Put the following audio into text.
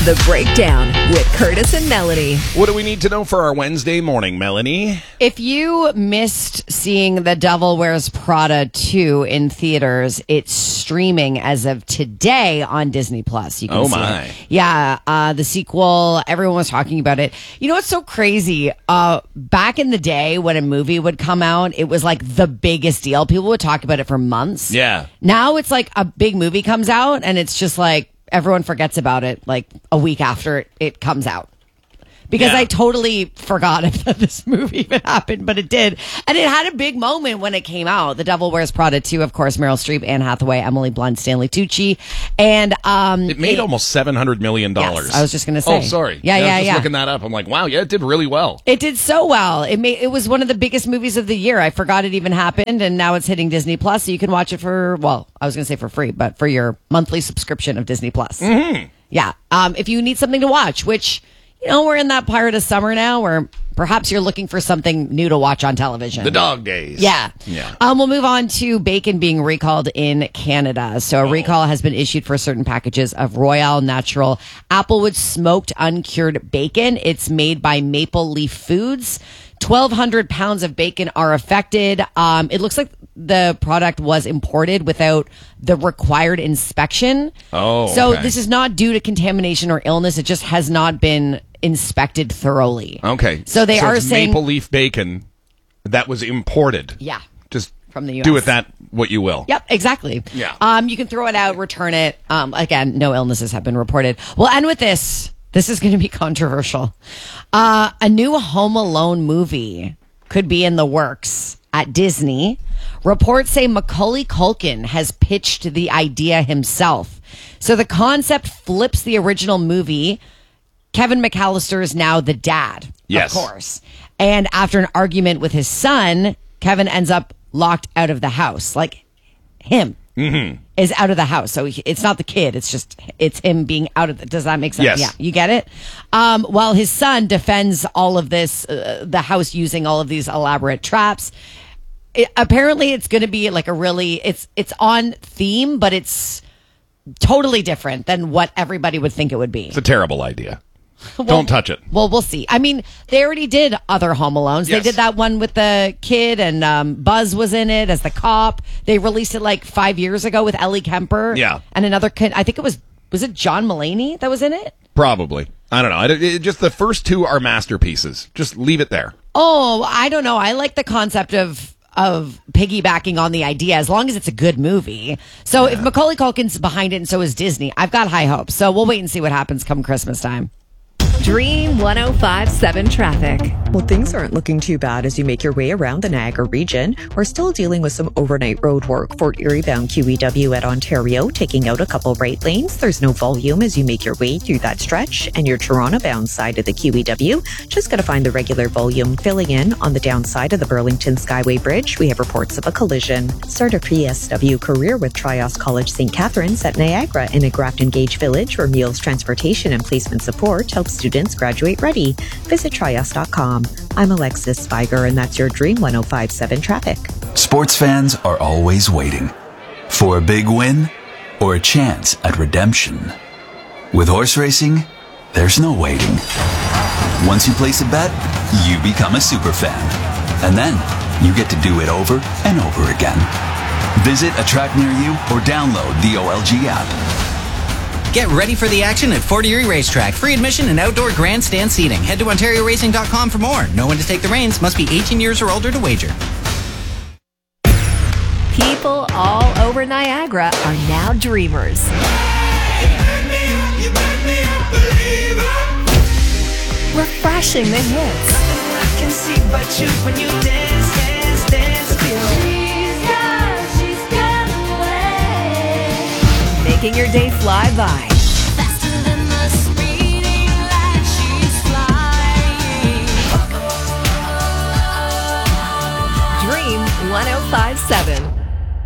The Breakdown with Curtis and Melanie. What do we need to know for our Wednesday morning, Melanie? If you missed seeing The Devil Wears Prada 2 in theaters, it's streaming as of today on Disney Plus. You can see my. it. Yeah, the sequel, everyone was talking about it. You know what's so crazy? Back in the day when a movie would come out, it was like the biggest deal. People would talk about it for months. Yeah. Now it's like a big movie comes out and it's just like everyone forgets about it like a week after it comes out. Because Yeah. I totally forgot that this movie even happened, but it did. And it had a big moment when it came out. The Devil Wears Prada 2, of course, Meryl Streep, Anne Hathaway, Emily Blunt, Stanley Tucci. And it made almost $700 million. Yes, I was just going to say. Oh, sorry. Yeah. I was just looking that up. I'm like, wow, yeah, it did really well. It did so well. It was one of the biggest movies of the year. I forgot it even happened, and now it's hitting Disney Plus, so you can watch it for, well, I was going to say for free, but for your monthly subscription of Disney Plus. Mm-hmm. Yeah. If you need something to watch, which, you know, we're in that part of summer now where perhaps you're looking for something new to watch on television. The dog days. Yeah. Yeah. We'll move on to bacon being recalled in Canada. So a recall has been issued for certain packages of Royal Natural Applewood smoked uncured bacon. It's made by Maple Leaf Foods. 1,200 pounds of bacon are affected. It looks like the product was imported without the required inspection. Oh, So okay. this is not due to contamination or illness. It just has not been inspected thoroughly. Okay. So they are it's saying maple leaf bacon that was imported. Yeah. Just From the US. do with that what you will. Yep, exactly. Yeah. You can throw it out, return it. Again, no illnesses have been reported. We'll end with this. This is going to be controversial. A new Home Alone movie could be in the works at Disney. Reports say Macaulay Culkin has pitched the idea himself. So the concept flips the original movie. Kevin McAllister is now the dad, Yes. of course. And after an argument with his son, Kevin ends up locked out of the house. Like him is out of the house. So it's not the kid. It's him being out of the, does that make sense? Yes. Yeah. You get it? While his son defends all of this, the house using all of these elaborate traps. Apparently it's going to be like a really, it's on theme, but it's totally different than what everybody would think it would be. It's a terrible idea. Don't touch it. Well, we'll see. I mean, they already did other Home Alones. Yes. They did that one with the kid, and Buzz was in it as the cop. They released it like 5 years ago with Ellie Kemper. Yeah. And another kid. I think it was it John Mulaney that was in it? Probably. I don't know. Just the first two are masterpieces. Just leave it there. Oh, I don't know. I like the concept of piggybacking on the idea as long as it's a good movie. So if Macaulay Culkin's behind it and so is Disney, I've got high hopes. So we'll wait and see what happens come Christmas time. Dream 105.7 traffic. Well, things aren't looking too bad as you make your way around the Niagara region. We're still dealing with some overnight road work. Fort Erie bound QEW at Ontario, taking out a couple right lanes. There's no volume as you make your way through that stretch. And your Toronto bound side of the QEW, just got to find the regular volume filling in on the downside of the Burlington Skyway Bridge. We have reports of a collision. Start a PSW career with Trios College St. Catharines at Niagara in a Grafton Gage Village, where meals, transportation, and placement support helps students graduate ready. Visit trios.com. I'm Alexis Spiger, and that's your Dream 105.7 traffic. Sports fans are always waiting for a big win or a chance at redemption. With horse racing, there's no waiting. Once you place a bet, you become a super fan. And then you get to do it over and over again. Visit a track near you or download the OLG app. Get ready for the action at Fort Erie Racetrack. Free admission and outdoor grandstand seating. Head to OntarioRacing.com for more. Know when to take the reins. Must be 18 years or older to wager. People all over Niagara are now dreamers. Refreshing the hits. I can see but you when you dance, dance, dance. Making your day fly by.